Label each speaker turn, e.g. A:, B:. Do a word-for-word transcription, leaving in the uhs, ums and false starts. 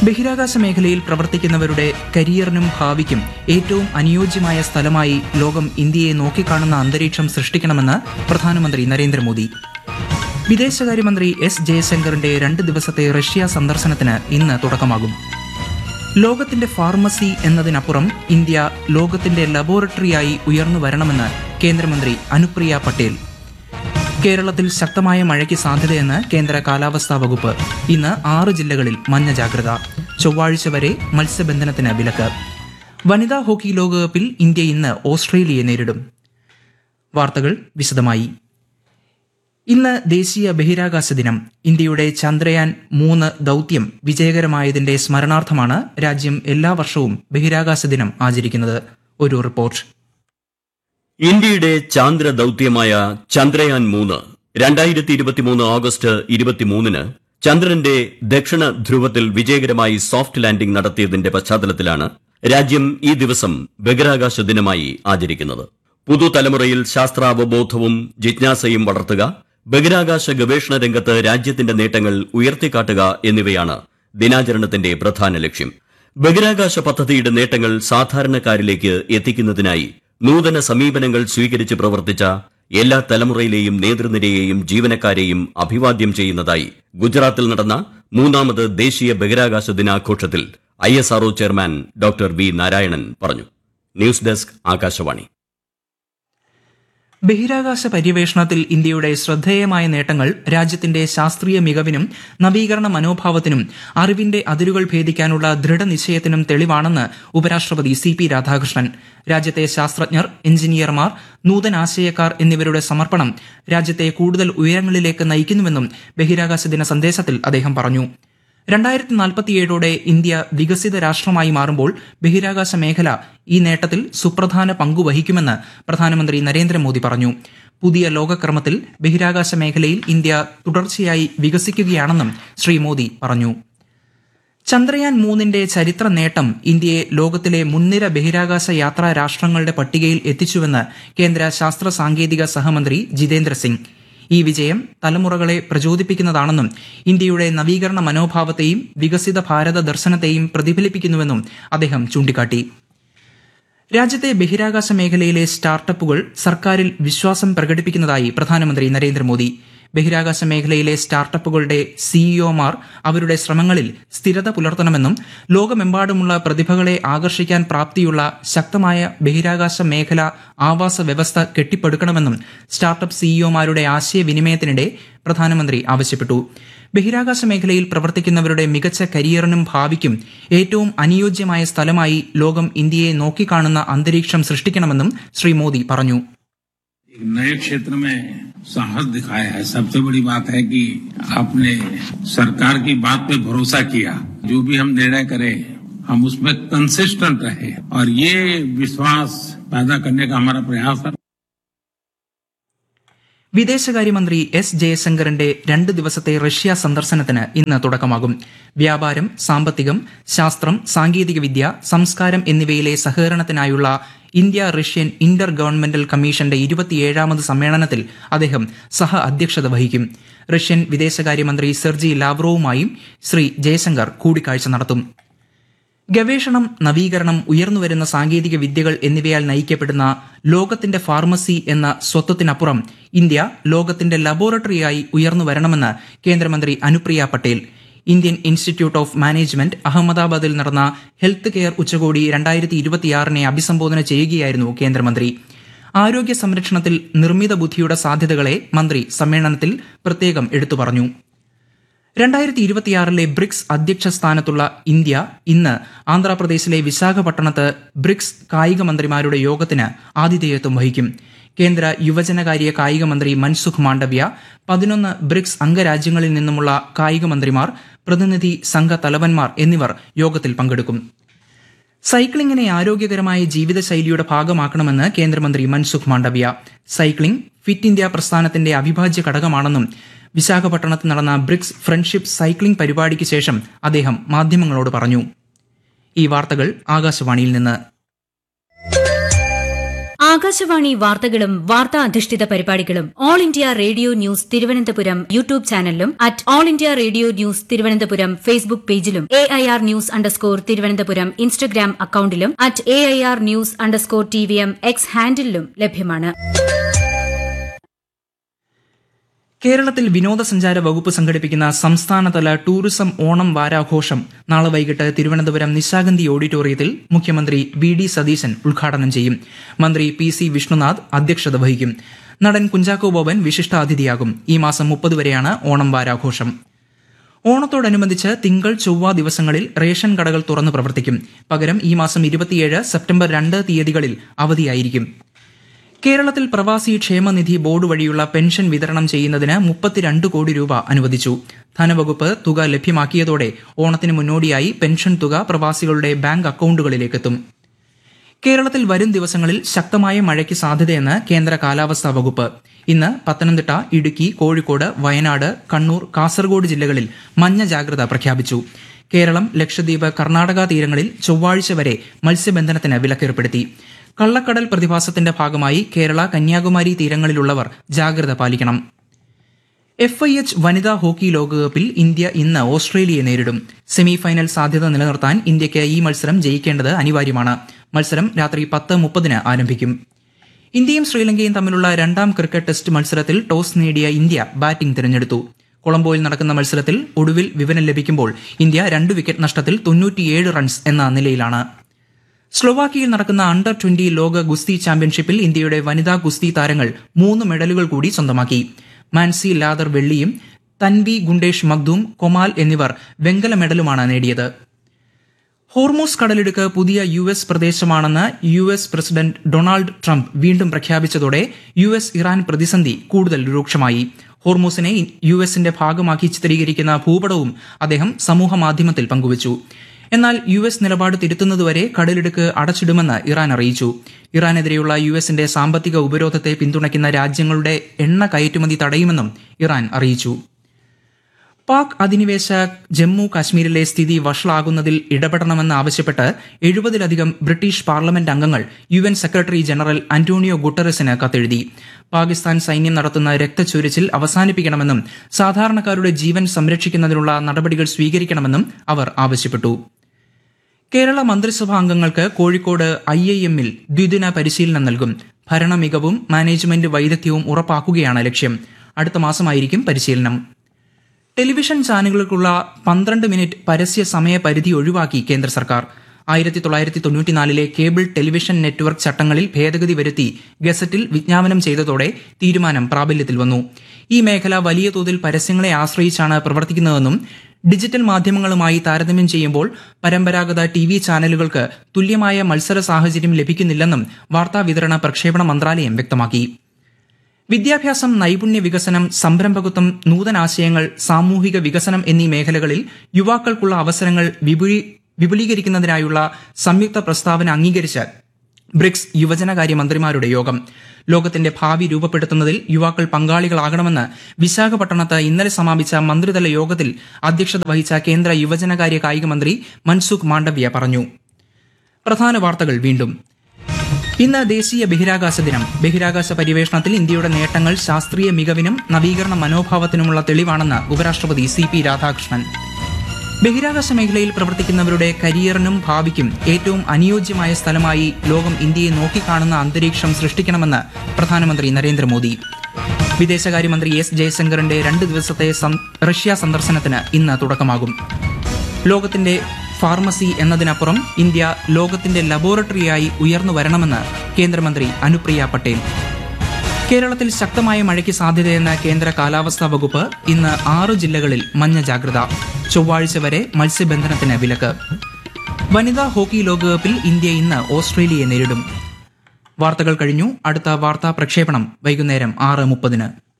A: ബഹിരാകാശ മേഖലയിൽ പ്രവർത്തിക്കുന്നവരുടെ കരിയറിനും ഭാവിക്കും ഏറ്റവും അനുയോജ്യമായ സ്ഥലമായി ലോകം ഇന്ത്യയെ നോക്കിക്കാണുന്ന അന്തരീക്ഷം സൃഷ്ടിക്കണമെന്ന് പ്രധാനമന്ത്രി നരേന്ദ്രമോദി. വിദേശകാര്യമന്ത്രി എസ് ജയശങ്കറിന്റെ രണ്ട് ദിവസത്തെ റഷ്യ സന്ദർശനത്തിന് ഇന്ന് തുടക്കമാകും. ലോകത്തിന്റെ ഫാർമസി എന്നതിനപ്പുറം ഇന്ത്യ ലോകത്തിന്റെ ലബോറട്ടറിയായി ഉയർന്നു വരണമെന്ന് കേന്ദ്രമന്ത്രി അനുപ്രിയ പട്ടേൽ. കേരളത്തിൽ ശക്തമായ മഴയ്ക്ക് സാധ്യതയെന്ന് കേന്ദ്ര കാലാവസ്ഥാ വകുപ്പ്. ഇന്ന് ആറ് ജില്ലകളിൽ മഞ്ഞ ജാഗ്രത. ചൊവ്വാഴ്ച വരെ മത്സ്യബന്ധനത്തിന് വിലക്ക്. വനിതാ ഹോക്കി ലോകകപ്പിൽ ഇന്ത്യ ഇന്ന് ഓസ്ട്രേലിയയെ നേരിടും. വാർത്തകൾ വിശദമായി. ഇന്ന് ദേശീയ ബഹിരാകാശ ദിനം. ഇന്ത്യയുടെ ചന്ദ്രയാൻ മൂന്ന് ദൌത്യം വിജയകരമായതിന്റെ സ്മരണാർത്ഥമാണ് രാജ്യം എല്ലാ വർഷവും ബഹിരാകാശ ദിനം ആചരിക്കുന്നത്. ഒരു റിപ്പോർട്ട്.
B: ഇന്ത്യയുടെ ചാന്ദ്ര ദൌത്യമായ ചന്ദ്രയാൻ മൂന്ന് രണ്ടായിരത്തി ഇരുപത്തിമൂന്ന് ഓഗസ്റ്റ് ഇരുപത്തിമൂന്നിന് ചന്ദ്രന്റെ ദക്ഷിണ ധ്രുവത്തിൽ വിജയകരമായി സോഫ്റ്റ് ലാൻഡിംഗ് നടത്തിയതിന്റെ പശ്ചാത്തലത്തിലാണ് രാജ്യം ഈ ദിവസം ബഹിരാകാശ ദിനമായി ആചരിക്കുന്നത്. പുതുതലമുറയിൽ ശാസ്ത്രാവബോധവും ജിജ്ഞാസയും വളർത്തുക, ബഹിരാകാശ ഗവേഷണ രംഗത്ത് രാജ്യത്തിന്റെ നേട്ടങ്ങൾ ഉയർത്തിക്കാട്ടുക എന്നിവയാണ് ദിനാചരണത്തിന്റെ പ്രധാന ലക്ഷ്യം. ബഹിരാകാശ പദ്ധതിയുടെ നേട്ടങ്ങൾ സാധാരണക്കാരിലേക്ക് എത്തിക്കുന്നതിനായി നൂതന സമീപനങ്ങൾ സ്വീകരിച്ച് പ്രവർത്തിച്ച എല്ലാ തലമുറയിലെയും നേതൃനിരയെയും ജീവനക്കാരെയും അഭിവാദ്യം ചെയ്യുന്നതായി ഗുജറാത്തിൽ നടന്ന മൂന്നാമത് ദേശീയ ബഹിരാകാശ ദിനാഘോഷത്തിൽ I S R O chairman doctor V Narayanan പറഞ്ഞു. News desk, Akashvani.
A: ബഹിരാകാശ പര്യവേഷണത്തിൽ ഇന്ത്യയുടെ ശ്രദ്ധേയമായ നേട്ടങ്ങൾ രാജ്യത്തിന്റെ ശാസ്ത്രീയ മികവിനും നവീകരണ മനോഭാവത്തിനും അറിവിന്റെ അതിരുകൾ ഭേദിക്കാനുള്ള ദൃഢനിശ്ചയത്തിനും തെളിവാണെന്ന് ഉപരാഷ്ട്രപതി സി പി രാധാകൃഷ്ണൻ. രാജ്യത്തെ ശാസ്ത്രജ്ഞർ, എഞ്ചിനീയർമാർ, നൂതനാശയക്കാർ എന്നിവരുടെ സമർപ്പണം രാജ്യത്തെ കൂടുതൽ ഉയരങ്ങളിലേക്ക് നയിക്കുന്നുവെന്നും ബഹിരാകാശ ദിന സന്ദേശത്തിൽ അദ്ദേഹം പറഞ്ഞു. രണ്ടായിരത്തി നാൽപ്പത്തിയേഴോടെ ഇന്ത്യ വികസിത രാഷ്ട്രമായി മാറുമ്പോൾ ബഹിരാകാശ മേഖല ഈ നേട്ടത്തിൽ സുപ്രധാന പങ്കുവഹിക്കുമെന്ന് പ്രധാനമന്ത്രി നരേന്ദ്രമോദി പറഞ്ഞു. പുതിയ ലോകക്രമത്തിൽ ബഹിരാകാശ മേഖലയിൽ ഇന്ത്യ തുടർച്ചയായി വികസിക്കുകയാണെന്നും ശ്രീ മോദി പറഞ്ഞു. ചന്ദ്രയാൻ മൂന്നിന്റെ ചരിത്ര നേട്ടം ഇന്ത്യയെ ലോകത്തിലെ മുൻനിര ബഹിരാകാശ യാത്രാ രാഷ്ട്രങ്ങളുടെ പട്ടികയിൽ എത്തിച്ചുവെന്ന് കേന്ദ്ര ശാസ്ത്ര സാങ്കേതിക സഹമന്ത്രി ജിതേന്ദ്ര സിംഗ്. ഈ വിജയം തലമുറകളെ പ്രചോദിപ്പിക്കുന്നതാണെന്നും ഇന്ത്യയുടെ നവീകരണ മനോഭാവത്തെയും വികസിത ഭാരത ദർശനത്തെയും പ്രതിഫലിപ്പിക്കുന്നുവെന്നും അദ്ദേഹം ചൂണ്ടിക്കാട്ടി. രാജ്യത്തെ ബഹിരാകാശ മേഖലയിലെ സ്റ്റാർട്ടപ്പുകൾ സർക്കാരിൽ വിശ്വാസം പ്രകടിപ്പിക്കുന്നതായി പ്രധാനമന്ത്രി നരേന്ദ്രമോദി. ബഹിരാകാശ മേഖലയിലെ സ്റ്റാർട്ടപ്പുകളുടെ സിഇഒമാർ അവരുടെ ശ്രമങ്ങളിൽ സ്ഥിരത പുലർത്തണമെന്നും ലോകമെമ്പാടുമുള്ള പ്രതിഭകളെ ആകർഷിക്കാൻ പ്രാപ്തിയുള്ള ശക്തമായ ബഹിരാകാശ മേഖല ആവാസ വ്യവസ്ഥ കെട്ടിപ്പടുക്കണമെന്നും സ്റ്റാർട്ടപ്പ് സിഇഒമാരുടെ ആശയവിനിമയത്തിനിടെ പ്രധാനമന്ത്രി ആവശ്യപ്പെട്ടു. ബഹിരാകാശ മേഖലയിൽ പ്രവർത്തിക്കുന്നവരുടെ മികച്ച കരിയറിനും ഭാവിക്കും ഏറ്റവും അനുയോജ്യമായ സ്ഥലമായി ലോകം ഇന്ത്യയെ നോക്കിക്കാണുന്ന അന്തരീക്ഷം സൃഷ്ടിക്കണമെന്നും ശ്രീ മോദി പറഞ്ഞു.
C: नए क्षेत्र में साहस दिखाया है. सबसे बड़ी बात है कि आपने सरकार की बात पे भरोसा किया. जो भी हम निर्णय करें हम उसमें कंसिस्टेंट रहे और ये विश्वास पैदा करने का हमारा प्रयास है.
A: വിദേശകാര്യമന്ത്രി എസ് ജയശങ്കറിന്റെ രണ്ട് ദിവസത്തെ റഷ്യ സന്ദർശനത്തിന് ഇന്ന് തുടക്കമാകും. വ്യാപാരം, സാമ്പത്തികം, ശാസ്ത്രം, സാങ്കേതികവിദ്യ, സംസ്കാരം എന്നിവയിലെ സഹകരണത്തിനായുള്ള ഇന്ത്യ റഷ്യൻ ഇന്റർ ഗവൺമെന്റൽ കമ്മീഷന്റെ ഇരുപത്തിയേഴാമത് സമ്മേളനത്തിൽ അദ്ദേഹം സഹ അധ്യക്ഷത വഹിക്കും. റഷ്യൻ വിദേശകാര്യമന്ത്രി സെർജി ലാവ്റോവുമായും ശ്രീ ജയശങ്കർ കൂടിക്കാഴ്ച നടത്തും. ഗവേഷണം, നവീകരണം, ഉയർന്നുവരുന്ന സാങ്കേതിക വിദ്യകൾ എന്നിവയാൽ നയിക്കപ്പെടുന്ന ലോകത്തിന്റെ ഫാർമസി എന്ന സ്വത്വത്തിനപ്പുറം ഇന്ത്യ ലോകത്തിന്റെ ലബോറട്ടറിയായി ഉയർന്നു വരണമെന്ന് കേന്ദ്രമന്ത്രി Anupriya Patel. Indian institute of management അഹമ്മദാബാദിൽ നടന്ന ഹെൽത്ത് കെയർ ഉച്ചകോടി രണ്ടായിരത്തി ഇരുപത്തിയാറിനെ അഭിസംബോധന ചെയ്യുകയായിരുന്നു കേന്ദ്രമന്ത്രി. ആരോഗ്യ സംരക്ഷണത്തിൽ നിർമ്മിത ബുദ്ധിയുടെ സാധ്യതകളെ മന്ത്രി സമ്മേളനത്തിൽ പ്രത്യേകം എടുത്തു പറഞ്ഞു. രണ്ടായിരത്തി ഇരുപത്തിയാറിലെ ബ്രിക്സ് അധ്യക്ഷ സ്ഥാനത്തുള്ള ഇന്ത്യ ഇന്ന് ആന്ധ്രാപ്രദേശിലെ വിശാഖപട്ടണത്ത് ബ്രിക്സ് കായിക മന്ത്രിമാരുടെ യോഗത്തിന് ആതിഥേയത്വം വഹിക്കും. കേന്ദ്ര യുവജനകാര്യ കായിക മന്ത്രി മൻസുഖ് മാണ്ഡവ്യ, പതിനൊന്ന് ബ്രിക്സ് അംഗരാജ്യങ്ങളിൽ നിന്നുമുള്ള കായിക മന്ത്രിമാർ, പ്രതിനിധി സംഘ തലവന്മാർ എന്നിവർ യോഗത്തിൽ പങ്കെടുക്കും. സൈക്ലിംഗിനെ ആരോഗ്യകരമായ ജീവിതശൈലിയുടെ ഭാഗമാക്കണമെന്ന് കേന്ദ്രമന്ത്രി Mansukh Mandaviya. Cycling fit India പ്രസ്ഥാനത്തിന്റെ അവിഭാജ്യ ഘടകമാണെന്നും വിശാഖപട്ടണത്ത് നടന്ന ബ്രിക്സ് ഫ്രണ്ട്ഷിപ്പ് സൈക്ലിംഗ് പരിപാടിക്ക് ശേഷം അദ്ദേഹം മാധ്യമങ്ങളോട് പറഞ്ഞു. ഈ വാർത്തകൾ ആകാശവാണിയിൽ നിന്ന്.
D: ആകാശവാണി വാർത്തകളും വാർത്താ അധിഷ്ഠിത പരിപാടികളും all India radio news Thiruvananthapuram YouTube ചാനലിലും at all India radio news Thiruvananthapuram Facebook പേജിലും A I R news underscore Thiruvananthapuram Instagram അക്കൌണ്ടിലും at A I R news underscore T V M X ഹാൻഡിലും ലഭ്യമാണ്.
A: കേരളത്തിൽ വിനോദസഞ്ചാര വകുപ്പ് സംഘടിപ്പിക്കുന്ന സംസ്ഥാനതല ടൂറിസം ഓണം വാരാഘോഷം നാളെ വൈകിട്ട് തിരുവനന്തപുരം നിശാഗന്ധി ഓഡിറ്റോറിയത്തിൽ മുഖ്യമന്ത്രി വി ഡി സതീശൻ ഉദ്ഘാടനം ചെയ്യും. മന്ത്രി പി സി വിഷ്ണുനാഥ് അധ്യക്ഷത വഹിക്കും. നടൻ കുഞ്ചാക്കോ ബോബൻ വിശിഷ്ടാതിഥിയാകും. ഈ മാസം മുപ്പത് വരെയാണ് ഓണം വാരാഘോഷം. ഓണത്തോടനുബന്ധിച്ച് തിങ്കൾ ചൊവ്വ ദിവസങ്ങളിൽ റേഷൻ കടകൾ തുറന്ന് പ്രവർത്തിക്കും. പകരം ഈ മാസം ഇരുപത്തിയേഴ് സെപ്റ്റംബർ രണ്ട് തീയതികളിൽ അവധിയായിരിക്കും. കേരളത്തിൽ പ്രവാസി ക്ഷേമനിധി ബോർഡ് വഴിയുള്ള പെൻഷൻ വിതരണം ചെയ്യുന്നതിന് മുപ്പത്തിരണ്ട് കോടി രൂപ അനുവദിച്ചു. ധനവകുപ്പ് തുക ലഭ്യമാക്കിയതോടെ ഓണത്തിന് മുന്നോടിയായി പെൻഷൻ തുക പ്രവാസികളുടെ ബാങ്ക് അക്കൌണ്ടുകളിലേക്കെത്തും. കേരളത്തിൽ വരും ദിവസങ്ങളിൽ ശക്തമായ മഴയ്ക്ക് സാധ്യതയെന്ന് കേന്ദ്ര കാലാവസ്ഥാ വകുപ്പ്. ഇന്ന് പത്തനംതിട്ട, ഇടുക്കി, കോഴിക്കോട്, വയനാട്, കണ്ണൂർ, കാസർഗോഡ് ജില്ലകളിൽ മഞ്ഞ ജാഗ്രത പ്രഖ്യാപിച്ചു. കേരളം, ലക്ഷദ്വീപ്, കർണാടക തീരങ്ങളിൽ ചൊവ്വാഴ്ച വരെ മത്സ്യബന്ധനത്തിന് വിലക്കേർപ്പെടുത്തി. കള്ളക്കടൽ പ്രതിഭാസത്തിന്റെ ഭാഗമായി കേരള, കന്യാകുമാരി തീരങ്ങളിലുള്ളവർ ജാഗ്രത പാലിക്കണം. എഫ് ഐ എച്ച് വനിതാ ഹോക്കി ലോകകപ്പിൽ ഇന്ത്യ ഇന്ന് ഓസ്ട്രേലിയയെ നേരിടും. സെമിഫൈനൽ സാധ്യത നിലനിർത്താൻ ഇന്ത്യയ്ക്ക് ഈ മത്സരം ജയിക്കേണ്ടത് അനിവാര്യമാണ്. മത്സരം രാത്രി പത്ത് മുപ്പതിന് ആരംഭിക്കും. ഇന്ത്യയും ശ്രീലങ്കയും തമ്മിലുള്ള രണ്ടാം ക്രിക്കറ്റ് ടെസ്റ്റ് മത്സരത്തിൽ ടോസ് നേടിയ ഇന്ത്യ ബാറ്റിംഗ് തിരഞ്ഞെടുത്തു. കൊളംബോയിൽ നടക്കുന്ന മത്സരത്തിൽ ഒടുവിൽ വിവരം ലഭിക്കുമ്പോൾ ഇന്ത്യ രണ്ട് വിക്കറ്റ് നഷ്ടത്തിൽ തൊണ്ണൂറ്റിയേഴ് റൺസ് എന്ന നിലയിലാണ്. സ്ലൊവാക്കിയയിൽ നടക്കുന്ന അണ്ടർ ട്വന്റി ലോക ഗുസ്തി ചാമ്പ്യൻഷിപ്പിൽ ഇന്ത്യയുടെ വനിതാ ഗുസ്തി താരങ്ങൾ മൂന്ന് മെഡലുകൾ കൂടി സ്വന്തമാക്കി. മാൻസി ലാദർ വെള്ളിയും തൻവി ഗുണ്ടേഷ് മഗ്ദൂം കൊമാൽ എന്നിവർ വെങ്കല മെഡലുമാണ് നേടിയത്. ഹോർമൂസ് കടലിടുക്ക് പുതിയ U S പ്രദേശമാണെന്ന് U S president Donald Trump വീണ്ടും പ്രഖ്യാപിച്ചതോടെ യു എസ് ഇറാൻ പ്രതിസന്ധി കൂടുതൽ രൂക്ഷമായി. ഹോർമൂസിനെ യു എസിന്റെ ഭാഗമാക്കി ചിത്രീകരിക്കുന്ന ഭൂപടവും അദ്ദേഹം സമൂഹമാധ്യമത്തിൽ പങ്കുവച്ചു. എന്നാൽ യു എസ് നിലപാട് തിരുത്തുന്നതുവരെ കടലിടുക്ക് അടച്ചിടുമെന്ന് ഇറാൻ അറിയിച്ചു. ഇറാനെതിരെയുള്ള യു എസിന്റെ സാമ്പത്തിക ഉപരോധത്തെ പിന്തുണയ്ക്കുന്ന രാജ്യങ്ങളുടെ എണ്ണ കയറ്റുമതി തടയുമെന്നും ഇറാൻ അറിയിച്ചു. പാക് അധിനിവേശ ജമ്മു കാശ്മീരിലെ സ്ഥിതി വഷളാകുന്നതിൽ ഇടപെടണമെന്ന് ആവശ്യപ്പെട്ട് എഴുപതിലധികം ബ്രിട്ടീഷ് പാർലമെന്റ് അംഗങ്ങൾ U N secretary general Antonio ഗുട്ടറസിന് കത്തെഴുതി. പാകിസ്ഥാൻ സൈന്യം നടത്തുന്ന രക്തച്ചൊരിച്ചിൽ അവസാനിപ്പിക്കണമെന്നും സാധാരണക്കാരുടെ ജീവൻ സംരക്ഷിക്കുന്നതിനുള്ള നടപടികൾ സ്വീകരിക്കണമെന്നും അവർ ആവശ്യപ്പെട്ടു. കേരള മന്ത്രിസഭാ അംഗങ്ങൾക്ക് കോഴിക്കോട് ഐ ഐ എമ്മിൽ ദ്വിദിന പരിശീലനം നൽകും. ഭരണ മികവും മാനേജ്മെന്റ് വൈദഗ്ധ്യവും ഉറപ്പാക്കുകയാണ് ലക്ഷ്യം. അടുത്ത മാസമായിരിക്കും പരിശീലനം. ടെലിവിഷൻ ചാനലുകൾക്കുള്ള പന്ത്രണ്ട് മിനിറ്റ് പരസ്യ സമയ പരിധി ഒഴിവാക്കി കേന്ദ്ര സർക്കാർ. ആയിരത്തി തൊള്ളായിരത്തി തൊണ്ണൂറ്റിനാലിലെ കേബിൾ ടെലിവിഷൻ നെറ്റ്വർക്ക് ചട്ടങ്ങളിൽ ഭേദഗതി വരുത്തി ഗസറ്റിൽ വിജ്ഞാപനം ചെയ്തതോടെ തീരുമാനം പ്രാബല്യത്തിൽ വന്നു. ഈ മേഖല വലിയ തോതിൽ പരസ്യങ്ങളെ ആശ്രയിച്ചാണ് പ്രവർത്തിക്കുന്നതെന്നും ഡിജിറ്റൽ മാധ്യമങ്ങളുമായി താരതമ്യം ചെയ്യുമ്പോൾ പരമ്പരാഗത ടി വി ചാനലുകൾക്ക് തുല്യമായ മത്സര സാഹചര്യം ലഭിക്കുന്നില്ലെന്നും വാർത്താ വിതരണ പ്രക്ഷേപണ മന്ത്രാലയം വ്യക്തമാക്കി. വിദ്യാഭ്യാസം, നൈപുണ്യ വികസനം, സംരംഭകത്വം, നൂതനാശയങ്ങൾ, സാമൂഹിക വികസനം എന്നീ മേഖലകളിൽ യുവാക്കൾക്കുള്ള അവസരങ്ങൾ വിപുലീ വിപുലീകരിക്കുന്നതിനായുള്ള സംയുക്ത പ്രസ്താവന അംഗീകരിച്ച് ബ്രിക്സ് യുവജനകാര്യ മന്ത്രിമാരുടെ യോഗം. ലോകത്തിന്റെ ഭാവി രൂപപ്പെടുത്തുന്നതിൽ യുവാക്കൾ പങ്കാളികളാകണമെന്ന് വിശാഖപട്ടണത്ത് ഇന്നലെ സമാപിച്ച മന്ത്രിതല യോഗത്തിൽ അധ്യക്ഷത വഹിച്ച കേന്ദ്ര യുവജനകാര്യ കായിക മന്ത്രി മൻസുഖ് മാണ്ഡവ്യ പറഞ്ഞു. പ്രധാന വാർത്തകൾ വീണ്ടും. ഇന്ന് ദേശീയ ബഹിരാകാശ ദിനം. ബഹിരാകാശ പര്യവേഷണത്തിൽ ഇന്ത്യയുടെ നേട്ടങ്ങൾ ശാസ്ത്രീയ മികവിനും നവീകരണ മനോഭാവത്തിനുമുള്ള തെളിവാണെന്ന് ഉപരാഷ്ട്രപതി സി പി രാധാകൃഷ്ണൻ. ബഹിരാകാശ മേഖലയിൽ പ്രവർത്തിക്കുന്നവരുടെ കരിയറിനും ഭാവിക്കും ഏറ്റവും അനുയോജ്യമായ സ്ഥലമായി ലോകം ഇന്ത്യയെ നോക്കിക്കാണുന്ന അന്തരീക്ഷം സൃഷ്ടിക്കണമെന്ന് പ്രധാനമന്ത്രി നരേന്ദ്രമോദി. വിദേശകാര്യമന്ത്രി എസ് ജയശങ്കറിന്റെ രണ്ട് ദിവസത്തെ റഷ്യ സന്ദർശനത്തിന് ഇന്ന് തുടക്കമാകും. ലോകത്തിന്റെ ഫാർമസി എന്നതിനപ്പുറം ഇന്ത്യ ലോകത്തിന്റെ ലബോറട്ടറിയായി ഉയർന്നു വരണമെന്ന് കേന്ദ്രമന്ത്രി അനുപ്രിയ പട്ടേൽ. കേരളത്തിൽ ശക്തമായ മഴയ്ക്ക് സാധ്യതയെന്ന കേന്ദ്ര കാലാവസ്ഥാ വകുപ്പ്. ഇന്ന് ആറ് ജില്ലകളിൽ മഞ്ഞ ജാഗ്രത. ചൊവ്വാഴ്ച വരെ മത്സ്യബന്ധനത്തിന് വിലക്ക്. വനിതാ ഹോക്കി ലോകകപ്പിൽ ഇന്ത്യ ഇന്ന് ഓസ്ട്രേലിയയെ നേരിടും. വാർത്തകൾ കഴിഞ്ഞു. അടുത്ത വാർത്താ പ്രക്ഷേപണം വൈകുന്നേരം ആറ് മുപ്പതിന്.